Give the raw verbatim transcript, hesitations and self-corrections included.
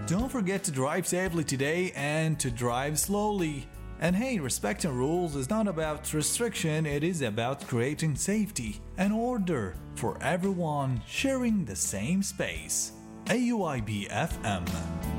Don't forget to drive safely today and to drive slowly. And hey, respecting rules is not about restriction, it is about creating safety and order for everyone sharing the same space. A U I B F M.